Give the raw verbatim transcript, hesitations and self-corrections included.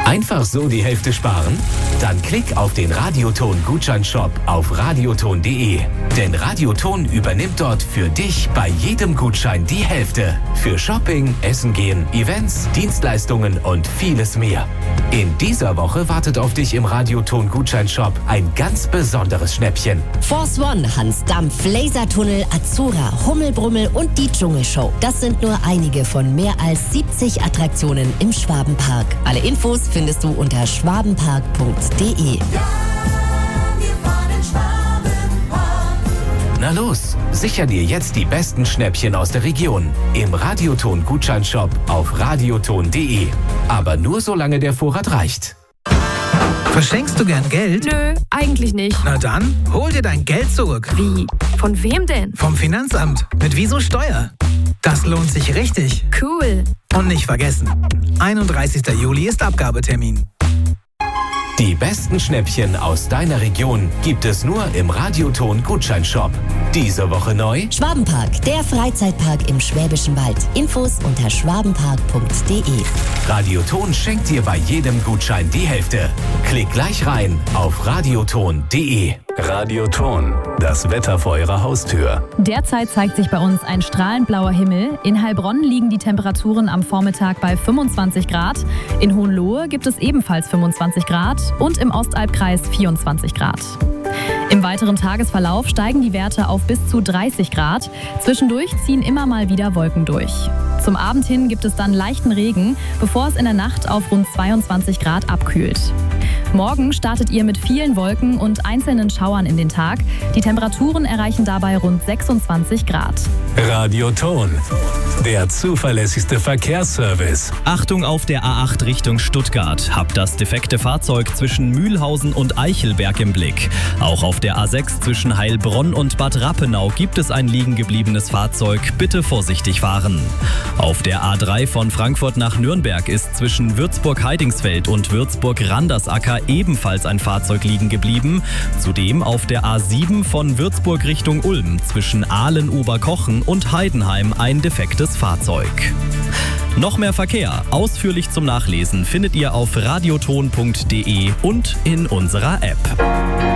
Einfach so die Hälfte sparen? Dann klick auf den Radioton-Gutscheinshop auf radioton punkt de. Denn Radioton übernimmt dort für dich bei jedem Gutschein die Hälfte. Für Shopping, Essen gehen, Events, Dienstleistungen und vieles mehr. In dieser Woche wartet auf dich im Radioton-Gutscheinshop ein ganz besonderes Schnäppchen. Force One, Hans Dampf, Lasertunnel, Azura, Hummelbrummel und die Dschungelshow. Das sind nur einige von mehr als siebzig Attraktionen im Schwabenpark. Alle Infos findest du unter schwabenpark punkt de. Na los, sicher dir jetzt die besten Schnäppchen aus der Region im Radioton-Gutscheinshop auf radioton punkt de. Aber nur solange der Vorrat reicht. Verschenkst du gern Geld? Nö, eigentlich nicht. Na dann, hol dir dein Geld zurück. Wie? Von wem denn? Vom Finanzamt. Mit Wieso Steuer. Das lohnt sich richtig. Cool. Und nicht vergessen, einunddreißigster Juli ist Abgabetermin. Die besten Schnäppchen aus deiner Region gibt es nur im Radioton-Gutscheinshop. Diese Woche neu: Schwabenpark, der Freizeitpark im Schwäbischen Wald. Infos unter schwabenpark punkt de. Radioton schenkt dir bei jedem Gutschein die Hälfte. Klick gleich rein auf radioton punkt de. Radioton, das Wetter vor Ihrer Haustür. Derzeit zeigt sich bei uns ein strahlend blauer Himmel. In Heilbronn liegen die Temperaturen am Vormittag bei fünfundzwanzig Grad. In Hohenlohe gibt es ebenfalls fünfundzwanzig Grad und im Ostalbkreis vierundzwanzig Grad. Im weiteren Tagesverlauf steigen die Werte auf bis zu dreißig Grad. Zwischendurch ziehen immer mal wieder Wolken durch. Zum Abend hin gibt es dann leichten Regen, bevor es in der Nacht auf rund zweiundzwanzig Grad abkühlt. Morgen startet ihr mit vielen Wolken und einzelnen Schauern in den Tag. Die Temperaturen erreichen dabei rund sechsundzwanzig Grad. Radioton, der zuverlässigste Verkehrsservice. Achtung auf der A acht Richtung Stuttgart. Habt das defekte Fahrzeug zwischen Mühlhausen und Eichelberg im Blick. Auch auf der A sechs zwischen Heilbronn und Bad Rappenau gibt es ein liegen gebliebenes Fahrzeug. Bitte vorsichtig fahren. Auf der A drei von Frankfurt nach Nürnberg ist zwischen Würzburg-Heidingsfeld und Würzburg-Randersacker ebenfalls ein Fahrzeug liegen geblieben. Zudem auf der A sieben von Würzburg Richtung Ulm zwischen Aalen-Oberkochen und Heidenheim ein defektes Fahrzeug. Noch mehr Verkehr, ausführlich zum Nachlesen, findet ihr auf radioton punkt de und in unserer App.